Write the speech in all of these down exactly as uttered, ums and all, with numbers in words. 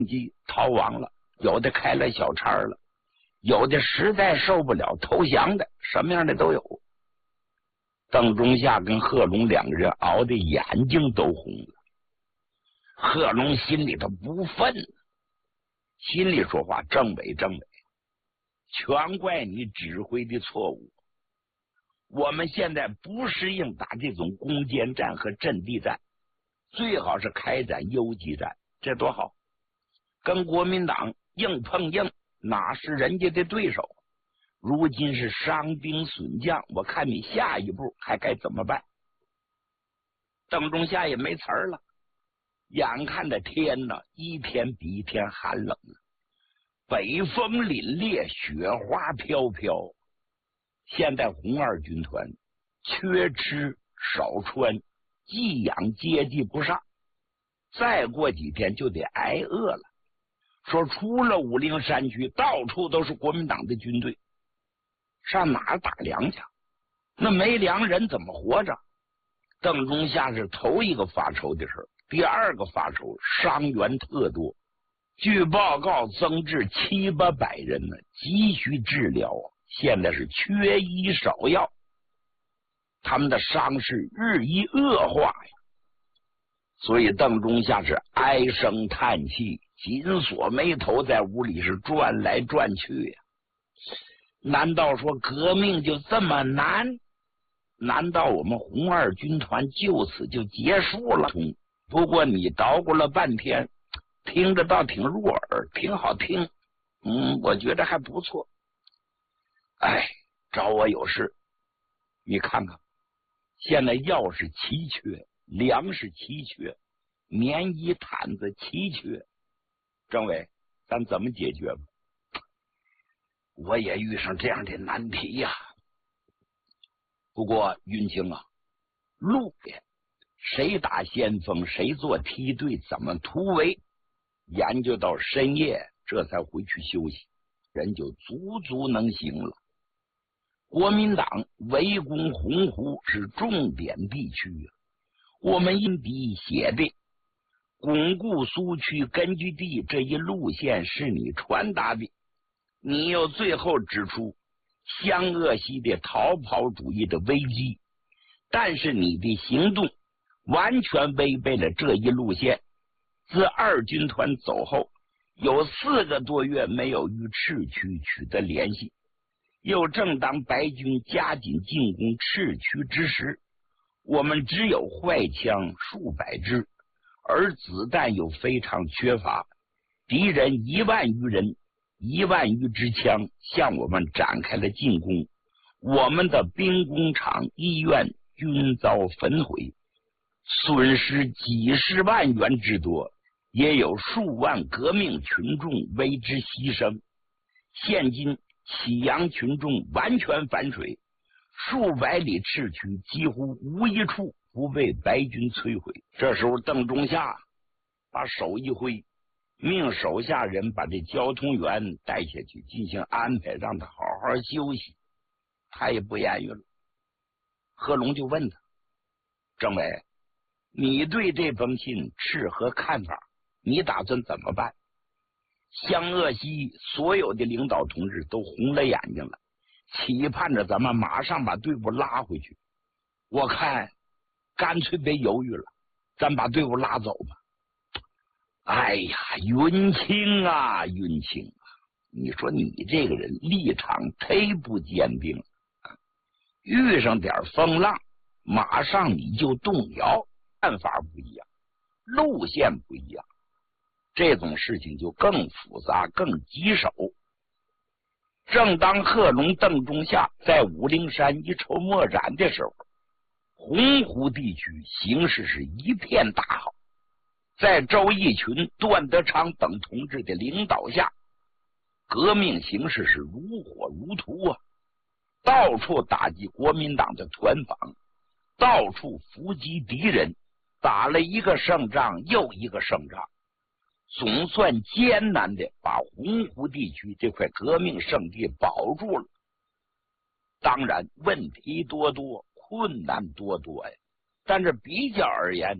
逃亡了，有的开了小差了，有的实在受不了投降的，什么样的都有。邓中夏跟贺龙两个人熬的眼睛都红了，贺龙心里头不忿，心里说话：政委政委，全怪你指挥的错误，我们现在不适应打这种攻坚战和阵地战，最好是开展游击战，这多好，跟国民党硬碰硬，哪是人家的对手？如今是伤兵损将，我看你下一步还该怎么办？邓中夏也没词儿了，眼看着天呢，一天比一天寒冷了，北风凛冽，雪花飘飘。现在红二军团缺吃少穿，寄养接济不上，再过几天就得挨饿了。说除了武陵山区，到处都是国民党的军队，上哪儿打粮去？那没粮人怎么活着？邓中夏是头一个发愁的事，第二个发愁伤员特多，据报告增至七八百人呢，急需治疗啊！现在是缺医少药，他们的伤势日益恶化呀。所以邓中夏是唉声叹气，紧锁眉头，在屋里是转来转去呀。难道说革命就这么难？难道我们红二军团就此就结束了？不过你捣鼓了半天，听着倒挺入耳，挺好听，嗯，我觉得还不错。哎，找我有事，你看看，现在药是奇缺，粮食奇缺，棉衣毯子奇缺，政委，咱怎么解决吧？我也遇上这样的难题呀。不过云清啊，路边谁打先锋，谁做梯队，怎么突围，研究到深夜，这才回去休息，人就足足能行了。国民党围攻洪湖是重点地区啊，我们因敌写的巩固苏区根据地这一路线是你传达的，你又最后指出湘鄂西的逃跑主义的危机，但是你的行动完全违背了这一路线。自二军团走后，有四个多月没有与赤区取得联系，又正当白军加紧进攻赤区之时，我们只有坏枪数百支，而子弹又非常缺乏，敌人一万余人，一万余支枪向我们展开了进攻，我们的兵工厂、医院均遭焚毁，损失几十万元之多，也有数万革命群众为之牺牲。现今启阳群众完全反水，数百里赤区几乎无一处不被白军摧毁。这时候邓中夏把手一挥，命手下人把这交通员带下去进行安排，让他好好休息。他也不言语了。贺龙就问他：政委，你对这封信是何看法？你打算怎么办？湘鄂西所有的领导同志都红了眼睛了，期盼着咱们马上把队伍拉回去。我看干脆别犹豫了，咱把队伍拉走吧。哎呀，云清啊云清啊，你说你这个人立场忒不坚定了，遇上点风浪马上你就动摇，看法不一样，路线不一样，这种事情就更复杂更棘手。正当贺龙、邓中夏在武陵山一筹莫展的时候，洪湖地区形势是一片大好。在周逸群、段德昌等同志的领导下，革命形势是如火如荼啊！到处打击国民党的团防，到处伏击敌人，打了一个胜仗又一个胜仗，总算艰难的把洪湖地区这块革命圣地保住了。当然问题多多，困难多多呀，但是比较而言，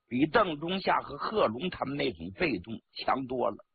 比邓中夏和贺龙他们那种被动强多了。